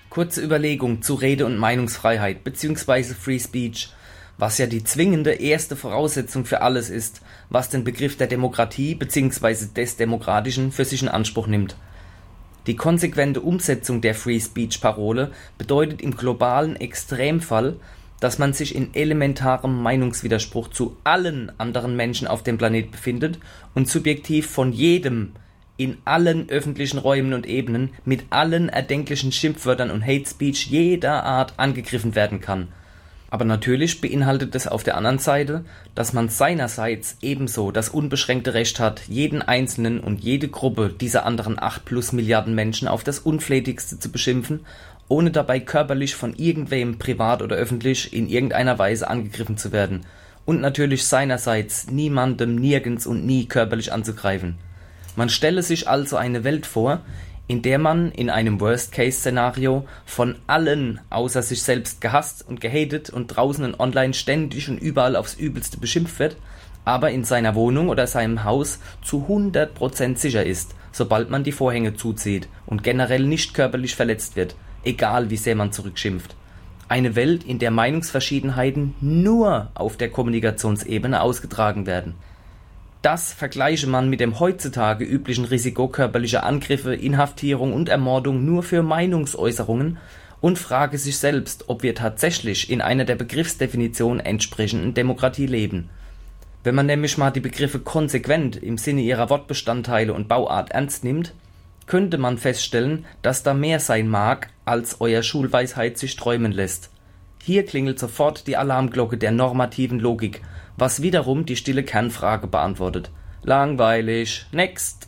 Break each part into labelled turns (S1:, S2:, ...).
S1: Kurze Überlegung zu Rede- und Meinungsfreiheit bzw. Free Speech, was ja die zwingende erste Voraussetzung für alles ist, was den Begriff der Demokratie bzw. des Demokratischen für sich in Anspruch nimmt. Die konsequente Umsetzung der Free Speech-Parole bedeutet im globalen Extremfall, dass man sich in elementarem Meinungswiderspruch zu allen anderen Menschen auf dem Planet befindet und subjektiv von jedem in allen öffentlichen Räumen und Ebenen mit allen erdenklichen Schimpfwörtern und Hate Speech jeder Art angegriffen werden kann. Aber natürlich beinhaltet es auf der anderen Seite, dass man seinerseits ebenso das unbeschränkte Recht hat, jeden Einzelnen und jede Gruppe dieser anderen 8+ Milliarden Menschen auf das Unflätigste zu beschimpfen, ohne dabei körperlich von irgendwem privat oder öffentlich in irgendeiner Weise angegriffen zu werden und natürlich seinerseits niemandem nirgends und nie körperlich anzugreifen. Man stelle sich also eine Welt vor, in der man in einem Worst-Case-Szenario von allen außer sich selbst gehasst und gehatet und draußen und online ständig und überall aufs Übelste beschimpft wird, aber in seiner Wohnung oder seinem Haus zu 100% sicher ist, sobald man die Vorhänge zuzieht und generell nicht körperlich verletzt wird, egal wie sehr man zurückschimpft. Eine Welt, in der Meinungsverschiedenheiten nur auf der Kommunikationsebene ausgetragen werden. Das vergleiche man mit dem heutzutage üblichen Risiko körperlicher Angriffe, Inhaftierung und Ermordung nur für Meinungsäußerungen und frage sich selbst, ob wir tatsächlich in einer der Begriffsdefinition entsprechenden Demokratie leben. Wenn man nämlich mal die Begriffe konsequent im Sinne ihrer Wortbestandteile und Bauart ernst nimmt, könnte man feststellen, dass da mehr sein mag, als euer Schulweisheit sich träumen lässt. Hier klingelt sofort die Alarmglocke der normativen Logik, was wiederum die stille Kernfrage beantwortet. Langweilig. Next.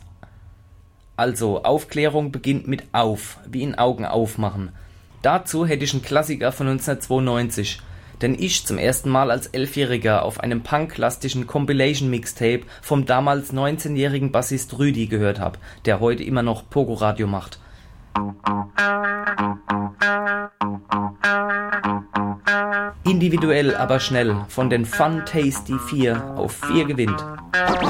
S1: Also, Aufklärung beginnt mit auf, wie in Augen aufmachen. Dazu hätte ich einen Klassiker von 1992, den ich zum ersten Mal als 11-Jähriger auf einem punklastischen Compilation-Mixtape vom damals 19-jährigen Bassist Rüdi gehört habe, der heute immer noch Pogo-Radio macht. Individuell, aber schnell, von den Fun Tasty 4 auf 4 gewinnt.